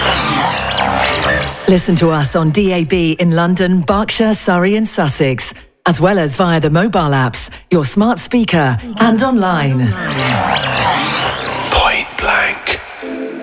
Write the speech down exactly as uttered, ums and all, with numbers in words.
Listen to us on D A B in London, Berkshire, Surrey and Sussex, as well as via the mobile apps, your smart speaker and online.